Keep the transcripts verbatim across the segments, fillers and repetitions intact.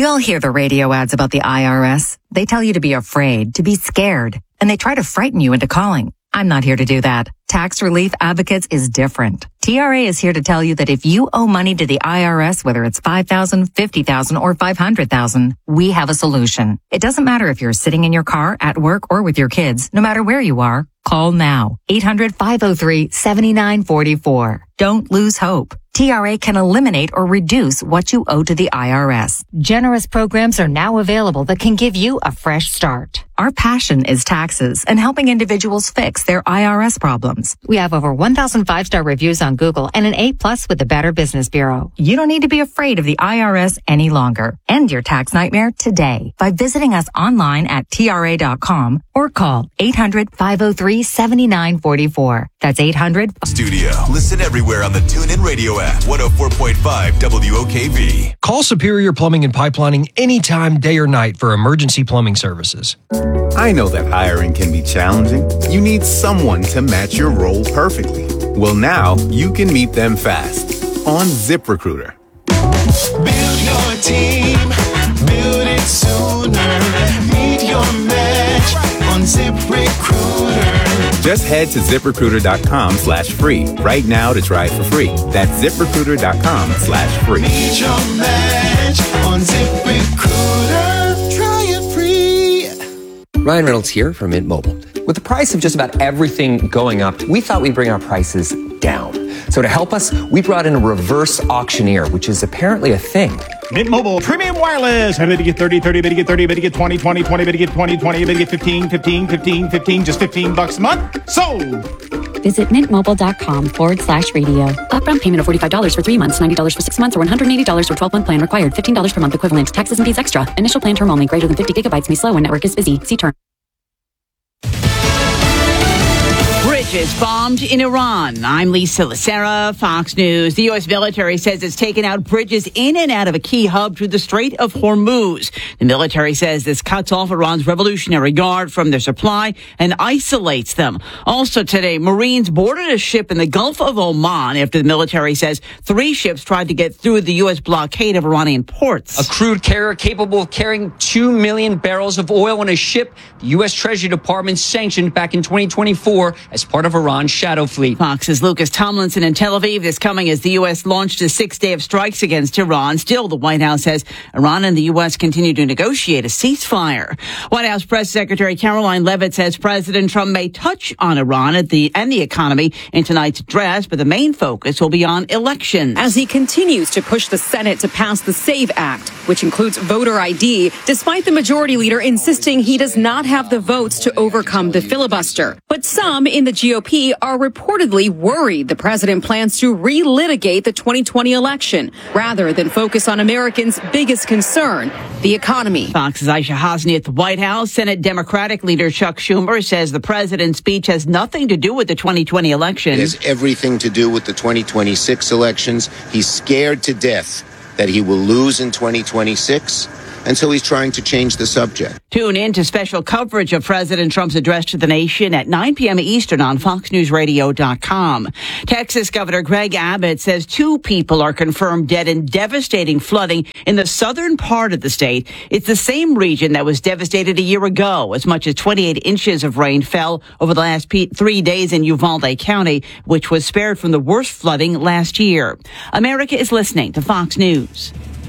We all hear the radio ads about the I R S. They tell you to be afraid, to be scared, and they try to frighten you into calling. I'm not here to do that. Tax Relief Advocates is different. T R A is here to tell you that if you owe money to the I R S, whether it's five thousand dollars, fifty thousand dollars, or five hundred thousand dollars, we have a solution. It doesn't matter if you're sitting in your car, at work, or with your kids. No matter where you are, call now. eight hundred, five oh three, seven nine four four. Don't lose hope. T R A can eliminate or reduce what you owe to the I R S. Generous programs are now available that can give you a fresh start. Our passion is taxes and helping individuals fix their I R S problems. We have over one thousand five-star reviews on Google and an A plus with the Better Business Bureau. You don't need to be afraid of the I R S any longer. End your tax nightmare today by visiting us online at T R A dot com or call eight hundred, five oh three, seven nine four four. That's eight hundred. Studio. Listen everywhere on the TuneIn Radio app. one oh four point five W O K V. Call Superior Plumbing and Pipelining anytime, day or night for emergency plumbing services. I know that hiring can be challenging. You need someone to match your role perfectly. Well, now you can meet them fast on ZipRecruiter. Build your team, build it sooner. Meet your match on ZipRecruiter. Just head to ZipRecruiter.com slash free right now to try it for free. That's ZipRecruiter.com slash free. Meet your match on ZipRecruiter. Try it free. Ryan Reynolds here from Mint Mobile. With the price of just about everything going up, we thought we'd bring our prices down. So to help us, we brought in a reverse auctioneer, which is apparently a thing. Mint Mobile Premium Wireless. I bet you get thirty, thirty, bet you get thirty, bet you get twenty, twenty, twenty, bet you get twenty, twenty, bet you get fifteen, fifteen, fifteen, fifteen, just fifteen bucks a month. Sold! Visit mintmobile.com forward slash radio. Upfront payment of forty-five dollars for three months, ninety dollars for six months, or one hundred eighty dollars for twelve-month plan required. fifteen dollars per month equivalent. Taxes and fees extra. Initial plan term only. Greater than fifty gigabytes may slow when network is busy. See term. Bridges bombed in Iran. I'm Lisa Lacera, Fox News. The U S military says it's taken out bridges in and out of a key hub through the Strait of Hormuz. The military says this cuts off Iran's Revolutionary Guard from their supply and isolates them. Also today, Marines boarded a ship in the Gulf of Oman after the military says three ships tried to get through the U S blockade of Iranian ports. A crude carrier capable of carrying two million barrels of oil on a ship the U S Treasury Department sanctioned back in twenty twenty-four as part of Iran's shadow fleet. Fox's Lucas Tomlinson in Tel Aviv. This coming as the U S launched a sixth day of strikes against Iran. Still, the White House says Iran and the U S continue to negotiate a ceasefire. White House Press Secretary Caroline Leavitt says President Trump may touch on Iran at the, and the economy in tonight's address, but the main focus will be on elections. As he continues to push the Senate to pass the SAVE Act, which includes voter I D, despite the majority leader insisting he does not have the votes to overcome the filibuster. But some in the G O P are reportedly worried the president plans to relitigate the twenty twenty election rather than focus on Americans' biggest concern, the economy. Fox's Aisha Hasni at the White House. Senate Democratic leader Chuck Schumer says the president's speech has nothing to do with the twenty twenty election. It has everything to do with the twenty twenty-six elections. He's scared to death that he will lose in twenty twenty-six. And so he's trying to change the subject. Tune in to special coverage of President Trump's address to the nation at nine p.m. Eastern on fox news radio dot com. Texas Governor Greg Abbott says two people are confirmed dead in devastating flooding in the southern part of the state. It's the same region that was devastated a year ago. As much as twenty-eight inches of rain fell over the last three days in Uvalde County, which was spared from the worst flooding last year. America is listening to Fox News.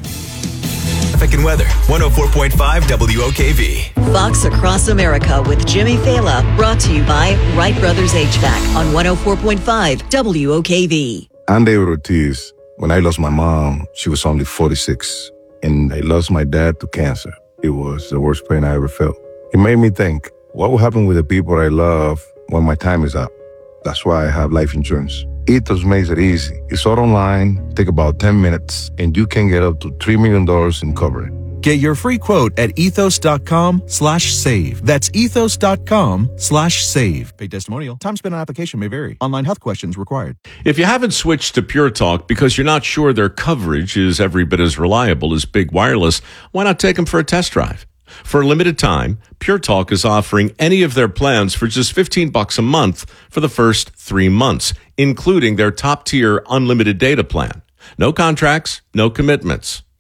Traffic and weather, one oh four point five W O K V. Fox Across America with Jimmy Fela, brought to you by Wright Brothers H V A C on one oh four point five W O K V. I'm David Ortiz. When I lost my mom, she was only forty-six, and I lost my dad to cancer. It was the worst pain I ever felt. It made me think, what will happen with the people I love when my time is up? That's why I have life insurance. Ethos makes it easy. It's all online, take about ten minutes, and you can get up to three million dollars in coverage. Get your free quote at ethos.com slash save. That's ethos.com slash save. Paid testimonial. Time spent on application may vary. Online health questions required. If you haven't switched to Pure Talk because you're not sure their coverage is every bit as reliable as Big Wireless, why not take them for a test drive? For a limited time, Pure Talk is offering any of their plans for just fifteen bucks a month for the first three months, including their top-tier unlimited data plan. No contracts, no commitments.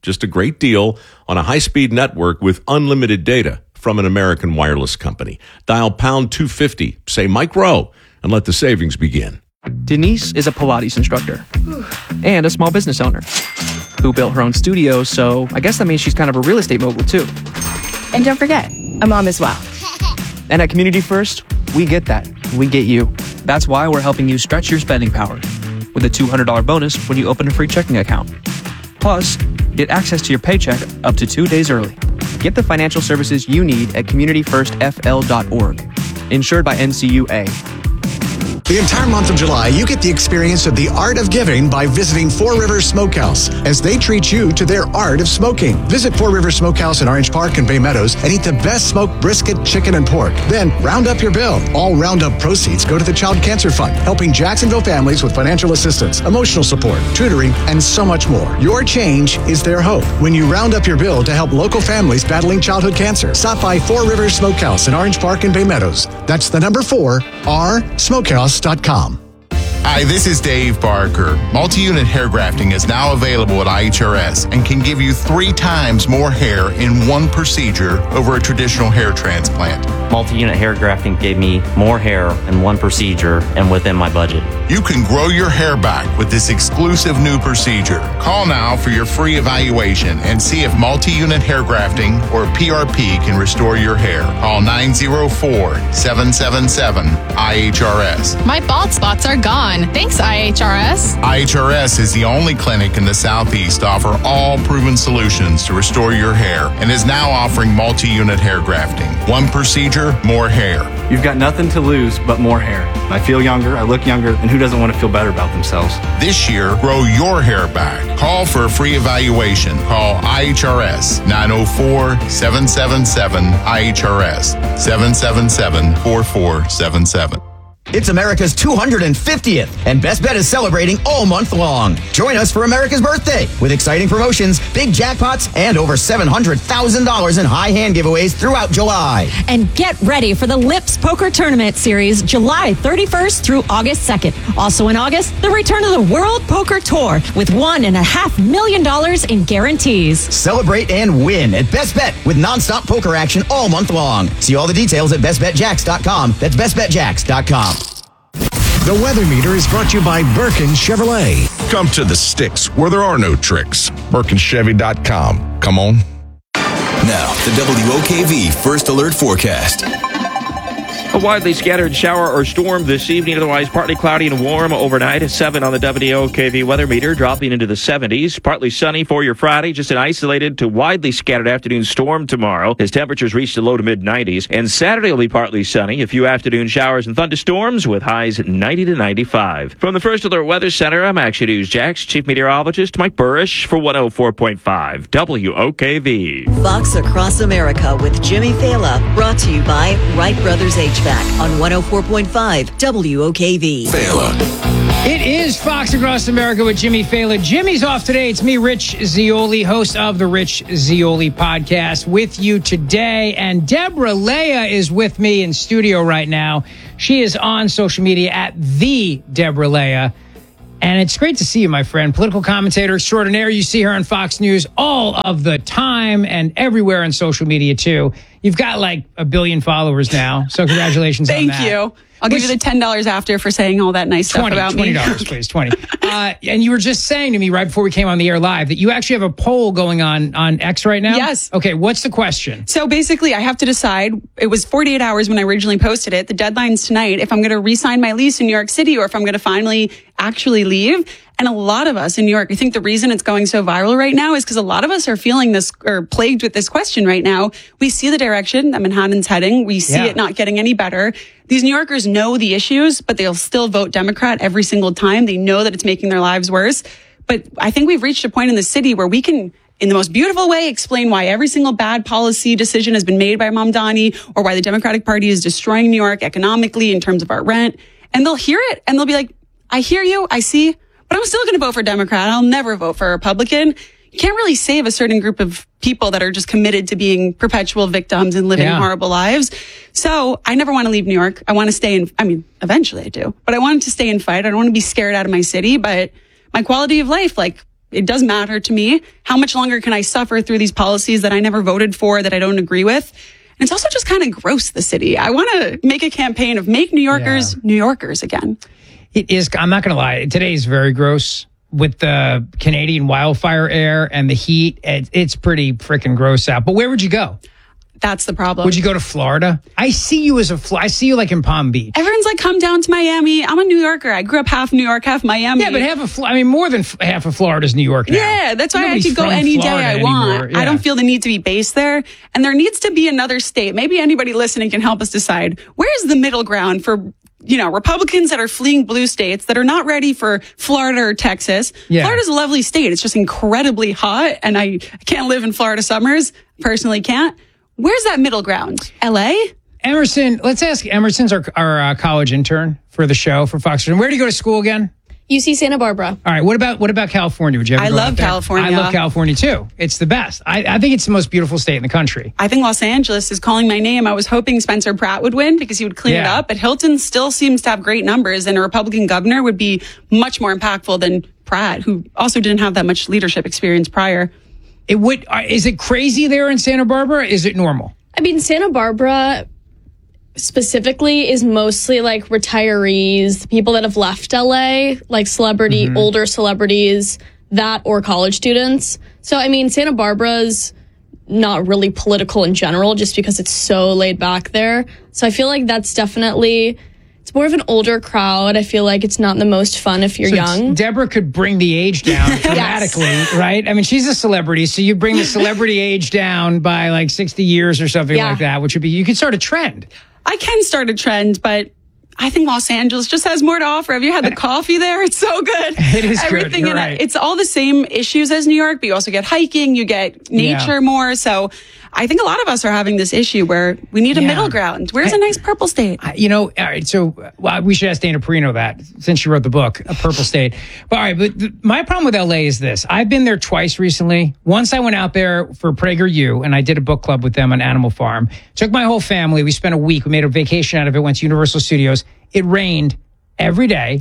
Just a great deal on a high-speed network with unlimited data from an American Wireless company. Dial pound two fifty, say Mike Rowe, and let the savings begin. Denise is a Pilates instructor and a small business owner who built her own studio, so I guess that means she's kind of a real estate mogul too. And don't forget, a mom as well. And at Community First, we get that. We get you. That's why we're helping you stretch your spending power with a two hundred dollars bonus when you open a free checking account. Plus, get access to your paycheck up to two days early. Get the financial services you need at community first f l dot org. Insured by N C U A. The entire month of July, you get the experience of the art of giving by visiting Four Rivers Smokehouse as they treat you to their art of smoking. Visit Four Rivers Smokehouse in Orange Park and Bay Meadows and eat the best smoked brisket, chicken, and pork. Then round up your bill. All roundup proceeds go to the Child Cancer Fund, helping Jacksonville families with financial assistance, emotional support, tutoring, and so much more. Your change is their hope. When you round up your bill to help local families battling childhood cancer, stop by Four Rivers Smokehouse in Orange Park and Bay Meadows. That's the number four, R Smokehouse. Hi, this is Dave Barker. Multi-unit hair grafting is now available at I H R S and can give you three times more hair in one procedure over a traditional hair transplant. Multi-unit hair grafting gave me more hair in one procedure and within my budget. You can grow your hair back with this exclusive new procedure. Call now for your free evaluation and see if multi-unit hair grafting or P R P can restore your hair. Call nine oh four, seven seven seven, I H R S. My bald spots are gone. Thanks, I H R S. I H R S is the only clinic in the Southeast to offer all proven solutions to restore your hair and is now offering multi-unit hair grafting. One procedure, more hair. You've got nothing to lose but more hair. I feel younger, I look younger, and who doesn't want to feel better about themselves? This year, grow your hair back. Call for a free evaluation. Call I H R S nine oh four, seven seven seven, I H R S, seven seven seven, four four seven seven. It's America's two hundred fiftieth, and Best Bet is celebrating all month long. Join us for America's birthday with exciting promotions, big jackpots, and over seven hundred thousand dollars in high hand giveaways throughout July. And get ready for the Lips Poker Tournament Series July thirty-first through August second. Also in August, the return of the World Poker Tour with one and a half million dollars in guarantees. Celebrate and win at Best Bet with nonstop poker action all month long. See all the details at best bet jacks dot com. That's best bet jacks dot com. The Weather Meter is brought to you by Birkin Chevrolet. Come to the sticks where there are no tricks. Birkin Chevy dot com. Come on. Now, the W O K V First Alert Forecast. A widely scattered shower or storm this evening, otherwise partly cloudy and warm overnight. A seven on the W O K V weather meter, dropping into the seventies. Partly sunny for your Friday, just an isolated to widely scattered afternoon storm tomorrow as temperatures reach the low to mid nineties. And Saturday will be partly sunny, a few afternoon showers and thunderstorms with highs at ninety to ninety-five. From the First Alert Weather Center, I'm Action News Jax Chief Meteorologist Mike Burrish for one oh four point five W O K V. Fox Across America with Jimmy Fela, brought to you by Wright Brothers H V A C on one oh four point five W O K V. Fela. It is Fox Across America with Jimmy Fela. Jimmy's off today. It's me, Rich Zeoli, host of the Rich Zeoli podcast, with you today. And Deborah Leah is with me in studio right now. She is on social media at the Deborah Leah. And it's great to see you, my friend. Political commentator extraordinaire. You see her on Fox News all of the time and everywhere on social media, too. You've got like a billion followers now. So congratulations on that. Thank you. I'll give you the ten dollars after for saying all that nice twenty, stuff about twenty dollars, me. twenty dollars, please, twenty. Uh, and you were just saying to me right before we came on the air live that you actually have a poll going on on X right now? Yes. Okay, what's the question? So basically, I have to decide. It was forty-eight hours when I originally posted it. The deadline's tonight. If I'm going to re-sign my lease in New York City or if I'm going to finally actually leave. And a lot of us in New York, I think the reason it's going so viral right now is because a lot of us are feeling this or plagued with this question right now. We see the direction that Manhattan's heading. We see Yeah. it not getting any better. These New Yorkers know the issues, but they'll still vote Democrat every single time. They know that it's making their lives worse. But I think we've reached a point in the city where we can, in the most beautiful way, explain why every single bad policy decision has been made by Mamdani or why the Democratic Party is destroying New York economically in terms of our rent. And they'll hear it and they'll be like, I hear you, I see, but I'm still going to vote for Democrat. I'll never vote for a Republican. You can't really save a certain group of people that are just committed to being perpetual victims and living Yeah. horrible lives. So I never want to leave New York. I want to stay in, I mean, eventually I do, but I want to stay and fight. I don't want to be scared out of my city, but my quality of life, like It does matter to me. How much longer can I suffer through these policies that I never voted for, that I don't agree with? And it's also just kind of gross, the city. I want to make a campaign of make New Yorkers yeah. New Yorkers again. It is. I'm not going to lie. Today is very gross with the Canadian wildfire air and the heat. It, it's pretty freaking gross out. But where would you go? That's the problem. Would you go to Florida? I see you as a, I see you like in Palm Beach. Everyone's like, come down to Miami. I'm a New Yorker. I grew up half New York, half Miami. Yeah, but half of, I mean, more than f- half of Florida's New York now. Yeah, that's why Nobody's I could go any Florida day I anymore. want. Yeah. I don't feel the need to be based there. And there needs to be another state. Maybe anybody listening can help us decide, where's the middle ground for, you know, Republicans that are fleeing blue states that are not ready for Florida or Texas. Yeah. Florida's a lovely state. It's just incredibly hot. And I, I can't live in Florida summers. Personally can't. Where's that middle ground? L A? Emerson, let's ask. Emerson's our, our uh, college intern for the show for Fox. Where do you go to school again? U C Santa Barbara. All right. What about what about California? Would you ever I go love out there? California. I love California too. It's the best. I, I think it's the most beautiful state in the country. I think Los Angeles is calling my name. I was hoping Spencer Pratt would win because he would clean it Yeah. up. But Hilton still seems to have great numbers, and a Republican governor would be much more impactful than Pratt, who also didn't have that much leadership experience prior. It would. Uh, is it crazy there in Santa Barbara? Is it normal? I mean, Santa Barbara specifically is mostly like retirees, people that have left L A, like celebrity, Mm-hmm. older celebrities, that or college students. So, I mean, Santa Barbara's not really political in general just because it's so laid back there. So I feel like that's definitely, it's more of an older crowd. I feel like it's not the most fun if you're So young. Deborah could bring the age down dramatically, right? I mean, she's a celebrity, so you bring the celebrity age down by like sixty years or something Yeah. like that, which would be, you could start a trend. I can start a trend, but I think Los Angeles just has more to offer. Have you had the coffee there? It's so good. It is good. Everything You're in right. it. It's all the same issues as New York, but you also get hiking, you get nature Yeah. more. So I think a lot of us are having this issue where we need a Yeah. middle ground. Where's a nice purple state? I- You know, all right, so well, we should ask Dana Perino that since she wrote the book, A Purple State. But all right, but th- my problem with L A is this. I've been there twice recently. Once I went out there for PragerU and I did a book club with them on Animal Farm. Took my whole family. We spent a week. We made a vacation out of it, went to Universal Studios. It rained every day.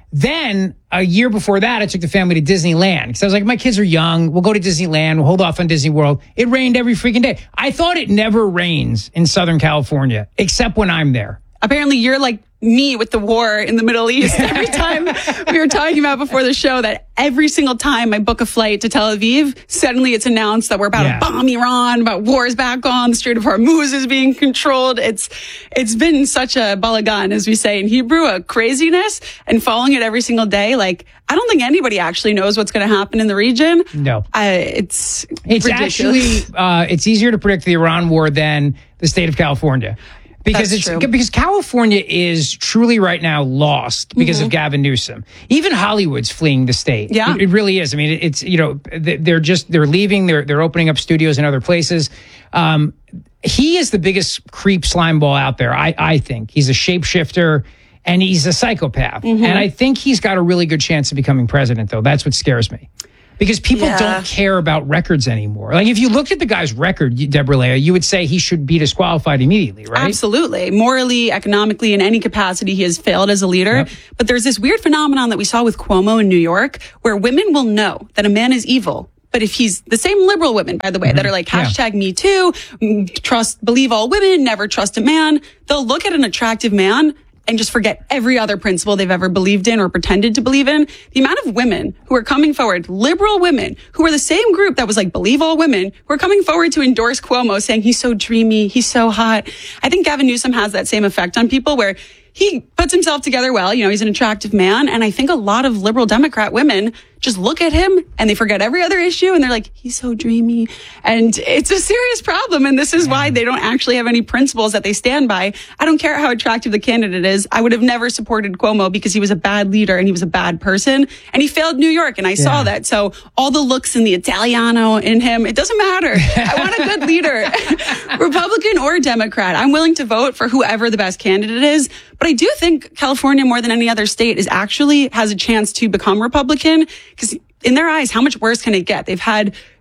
Then a year before that, I took the family to Disneyland because I was like, my kids are young. We'll go to Disneyland. We'll hold off on Disney World. It rained every freaking day. I thought it never rains in Southern California, except when I'm there. Apparently you're like me with the war in the Middle East. Every time we were talking about before the show that every single time I book a flight to Tel Aviv, suddenly it's announced that we're about Yeah. to bomb Iran, about war is back on, the Strait of Hormuz is being controlled. It's it's been such a balagan, as we say in Hebrew, a craziness, and following it every single day. Like, I don't think anybody actually knows what's going to happen in the region. No. Uh, it's It's ridiculous. actually uh, it's easier to predict the Iran war than the state of California. Because That's it's true. because California is truly right now lost because of Gavin Newsom. Even Hollywood's fleeing the state. Yeah. It, it really is. I mean, it's, you know, th- they're just they're leaving, they're they're opening up studios in other places. Um, he is the biggest creep slimeball out there, I I think. He's a shapeshifter and he's a psychopath. Mhm. And I think he's got a really good chance of becoming president, though. That's what scares me. Because people Yeah. don't care about records anymore. Like, if you looked at the guy's record, you- Deborah Leah, you would say he should be disqualified immediately, right? Absolutely. Morally, economically, in any capacity, he has failed as a leader. Yep. But there's this weird phenomenon that we saw with Cuomo in New York, where women will know that a man is evil. But if he's the same liberal women, by the way, that are like Yeah. hashtag me too, mm, trust, believe all women, never trust a man, they'll look at an attractive man and just forget every other principle they've ever believed in or pretended to believe in. The amount of women who are coming forward, liberal women, who are the same group that was like, believe all women, who are coming forward to endorse Cuomo, saying he's so dreamy, he's so hot. I think Gavin Newsom has that same effect on people where he puts himself together well. You know, he's an attractive man. And I think a lot of liberal Democrat women just look at him and they forget every other issue and they're like, he's so dreamy. And it's a serious problem. And this is why they don't actually have any principles that they stand by. I don't care how attractive the candidate is. I would have never supported Cuomo because he was a bad leader and he was a bad person and he failed New York. And I saw that. So all the looks and the Italiano in him, it doesn't matter. I want a good leader, Republican or Democrat. I'm willing to vote for whoever the best candidate is. But I do think California, more than any other state, is actually has a chance to become Republican because in their eyes, how much worse can it get? They've had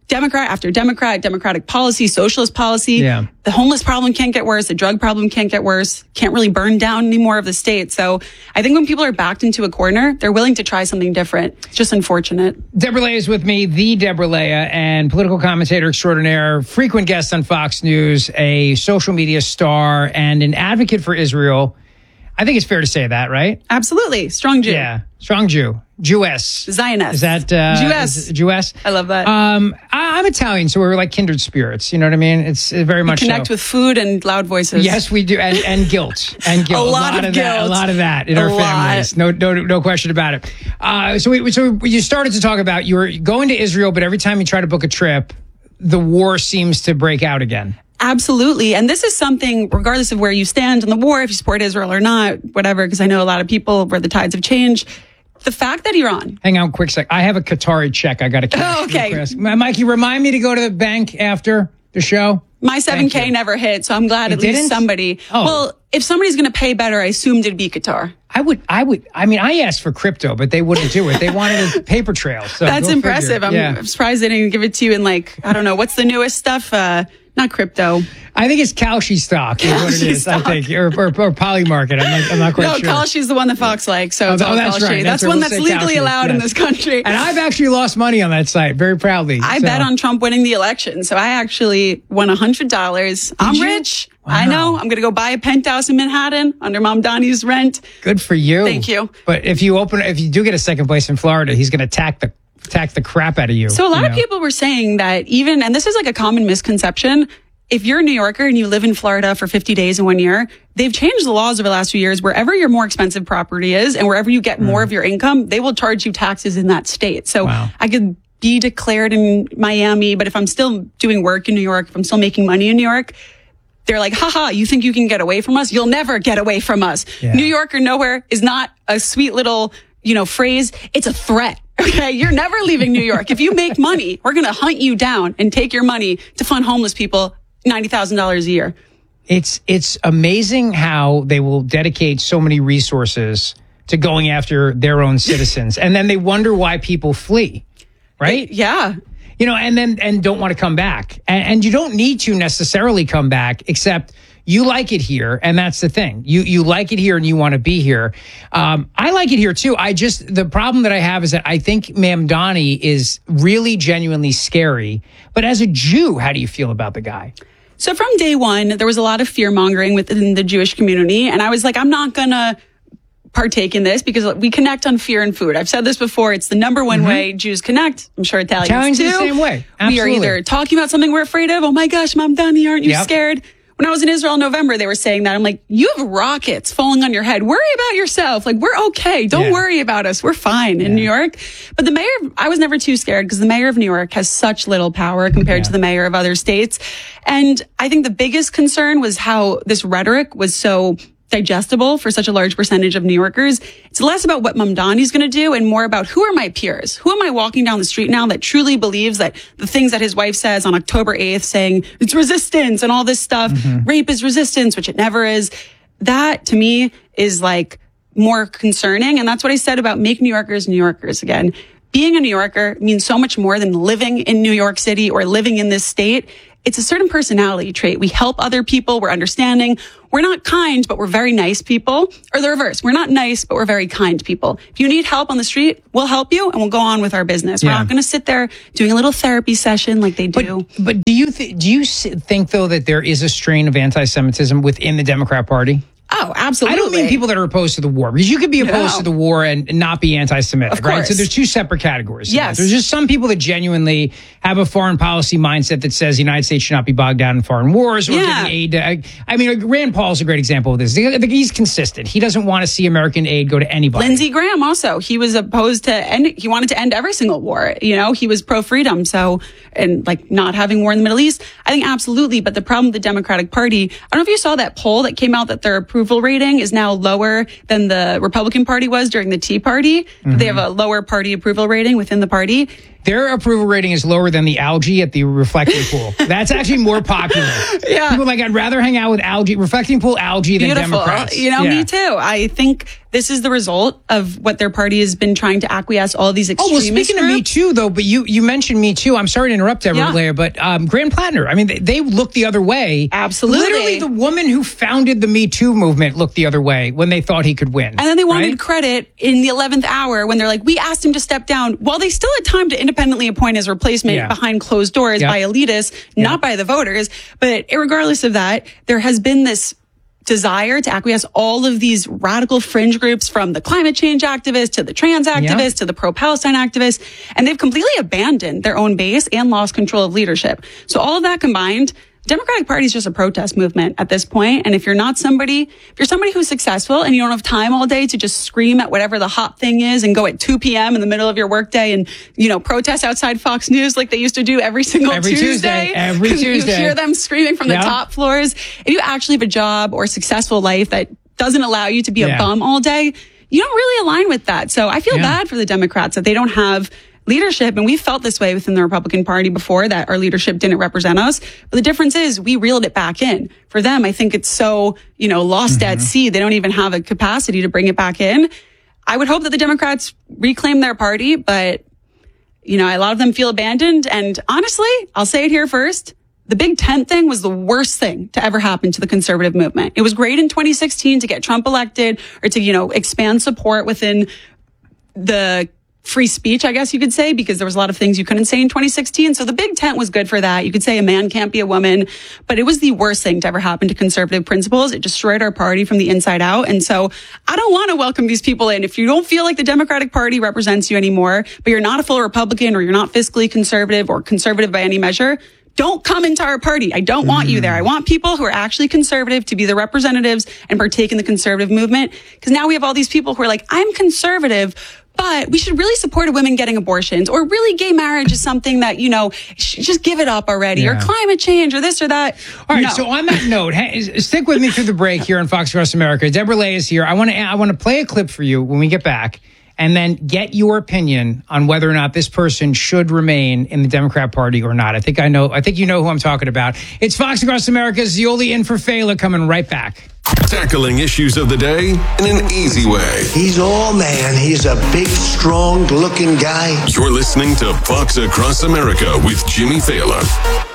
Democrat after Democrat, Democratic policy, socialist policy. Yeah. The homeless problem can't get worse. The drug problem can't get worse. Can't really burn down any more of the state. So I think when people are backed into a corner, they're willing to try something different. It's just unfortunate. Deborah Leah is with me, the Deborah Leah, and political commentator extraordinaire, frequent guest on Fox News, a social media star, and an advocate for Israel. I think it's fair to say that, right? Absolutely. Strong Jew. Yeah. Strong Jew. Jewess. Zionist. Is that uh, Jewess. is- Jewess? I love that. Um, I, I'm Italian, so we're like kindred spirits. You know what I mean? It's uh, very We much connect so. with food and loud voices. Yes, we do, and, and guilt, and guilt. A lot of that. guilt. A lot of that in A our lot. families. No, no, no question about it. Uh, so, we, so you started to talk about you were going to Israel, but every time you try to book a trip, the war seems to break out again. Absolutely. And this is something, regardless of where you stand in the war, if you support Israel or not, whatever, because I know a lot of people where the tides have changed. The fact that Iran. Hang on, quick sec. I have a Qatari check. I got to cash. Oh, okay. real quick. Ma- Mikey, remind me to go to the bank after the show. My seven Thank K you. never hit, so I'm glad It at least didn't? somebody. Oh. Well, if somebody's going to pay better, I assumed it'd be Qatar. I would, I would, I mean, I asked for crypto, but they wouldn't do it. They wanted a paper trail. So That's go impressive. figure. I'm, Yeah. I'm surprised they didn't give it to you in like, I don't know, what's the newest stuff? Uh, not crypto. I think it's Kalshi stock is what it Kalshi is, stock. I think, or, or, or Polymarket. I'm not, I'm not quite No, sure. Kalshi's the one that Fox likes, so Oh, it's oh, all that's Kalshi. right. That's, That's right. one We'll that's say legally Kalshi, allowed in yes. this country. And I've actually lost money on that site very proudly. I So- bet on Trump winning the election, so I actually won one hundred dollars. I'm you? rich. I know. I'm going to go buy a penthouse in Manhattan under Mom Donnie's rent. Good for you. Thank you. But if you open, if you do get a second place in Florida, he's going to attack the attack the crap out of you. So a lot you of know? people were saying that even, and this is like a common misconception, if you're a New Yorker and you live in Florida for fifty days in one year, they've changed the laws over the last few years. Wherever your more expensive property is and wherever you get more of your income, they will charge you taxes in that state. So Wow. I could be declared in Miami, but if I'm still doing work in New York, if I'm still making money in New York, they're like, haha, you think you can get away from us? You'll never get away from us. Yeah. New York or nowhere is not a sweet little, you know, phrase. It's a threat. Okay. You're never leaving New York. If you make money, we're going to hunt you down and take your money to fund homeless people ninety thousand dollars a year. It's it's amazing how they will dedicate so many resources to going after their own citizens, and then they wonder why people flee, right? Yeah. You know, and then and don't want to come back, and, and you don't need to necessarily come back, except you like it here, and that's the thing. You you like it here, and you want to be here. Um, I like it here too. I just the problem that I have is that I think Mamdani is really genuinely scary. But as a Jew, how do you feel about the guy? So from day one, there was a lot of fear mongering within the Jewish community. And I was like, I'm not going to partake in this because we connect on fear and food. I've said this before. It's the number one way Jews connect. I'm sure Italians, Italians too. are the same way. We are Absolutely. either talking about something we're afraid of. Oh my gosh, Mom Donnie, aren't you Yep. scared? When I was in Israel in November, they were saying that. I'm like, you have rockets falling on your head. Worry about yourself. Like, we're okay. Don't Yeah. worry about us. We're fine in New York. But the mayor, I was never too scared because the mayor of New York has such little power compared Yeah. to the mayor of other states. And I think the biggest concern was how this rhetoric was so digestible for such a large percentage of New Yorkers. It's less about what Mamdani's going to do and more about who are my peers? Who am I walking down the street now that truly believes that the things that his wife says on October eighth saying it's resistance and all this stuff, rape is resistance, which it never is. That to me is like more concerning. And that's what I said about make New Yorkers New Yorkers again. Being a New Yorker means so much more than living in New York City or living in this state. It's a certain personality trait. We help other people. We're understanding. We're not kind, but we're very nice people. Or the reverse. We're not nice, but we're very kind people. If you need help on the street, we'll help you and we'll go on with our business. We're Yeah. not going to sit there doing a little therapy session like they do. But, but do you th- do you s- think though that there is a strain of anti-Semitism within the Democrat Party? Oh, absolutely. I don't mean people that are opposed to the war, because you could be opposed No. to the war and not be anti-Semitic, Of right? course. So there's two separate categories. to that. Yes. There's just some people that genuinely have a foreign policy mindset that says the United States should not be bogged down in foreign wars or Yeah. giving aid. To, I, I mean, Rand Paul's a great example of this. I think he's consistent. He doesn't want to see American aid go to anybody. Lindsey Graham also, he was opposed to end, he wanted to end every single war. You know, he was pro-freedom. So, and like not having war in the Middle East, I think absolutely. But the problem with the Democratic Party, I don't know if you saw that poll that came out that their approval rating is now lower than the Republican Party was during the Tea Party. Mm-hmm. They have a lower party approval rating within the party. their approval rating is lower than the algae at the reflecting pool. That's actually more popular. Yeah. People are like, I'd rather hang out with algae, reflecting pool algae than Beautiful. Democrats. You know, Yeah. me too. I think this is the result of what their party has been trying to acquiesce all these Oh, extremist well, speaking of Me groups. Too, though, but you, you mentioned Me Too. I'm sorry to interrupt, Deborah Yeah. Blair, but um, Graham Plattner, I mean, they, they look the other way. Absolutely. Literally, the woman who founded the Me Too movement looked the other way when they thought he could win. And then they wanted right? credit in the eleventh hour when they're like, we asked him to step down. While they still had time to independently appoint his replacement Yeah. behind closed doors Yeah. by elitists, Yeah. not by the voters. But regardless of that, there has been this desire to acquiesce all of these radical fringe groups, from the climate change activists to the trans activists Yeah. to the pro-Palestine activists, and they've completely abandoned their own base and lost control of leadership. So all of that combined, the Democratic Party is just a protest movement at this point. And if you're not somebody, if you're somebody who's successful and you don't have time all day to just scream at whatever the hot thing is and go at two p.m. in the middle of your workday and, you know, protest outside Fox News like they used to do every single Every Tuesday. Tuesday, every 'cause Tuesday. You hear them screaming from Yeah. the top floors. If you actually have a job or successful life that doesn't allow you to be Yeah. a bum all day, you don't really align with that. So I feel Yeah. bad for the Democrats that they don't have leadership. And we felt this way within the Republican Party before, that our leadership didn't represent us. But the difference is we reeled it back in. For them, I think it's so, you know, lost Mm-hmm. at sea. They don't even have a capacity to bring it back in. I would hope that the Democrats reclaim their party, but, you know, a lot of them feel abandoned. And honestly, I'll say it here first. The Big Tent thing was the worst thing to ever happen to the conservative movement. It was great in twenty sixteen to get Trump elected or to, you know, expand support within the free speech, I guess you could say, because there was a lot of things you couldn't say in twenty sixteen. So the Big Tent was good for that. You could say a man can't be a woman, but it was the worst thing to ever happen to conservative principles. It destroyed our party from the inside out. And so I don't want to welcome these people in. If you don't feel like the Democratic Party represents you anymore, but you're not a full Republican or you're not fiscally conservative or conservative by any measure, don't come into our party. I don't want you there. I want people who are actually conservative to be the representatives and partake in the conservative movement. Because now we have all these people who are like, I'm conservative, but we should really support women getting abortions, or really gay marriage is something that, you know, sh- just give it up already, Yeah. or climate change or this or that. All right. No. So on that note, ha- stick with me through the break here on Fox Across America. Deborah Lay is here. I want to I want to play a clip for you when we get back, and then get your opinion on whether or not this person should remain in the Democrat Party or not. I think I know. I think you know who I'm talking about. It's Fox Across America's Zioli in for Fela, coming right back. Tackling issues of the day in an easy way. He's all man. He's a big, strong looking guy. You're listening to Fox Across America with Jimmy Fallon.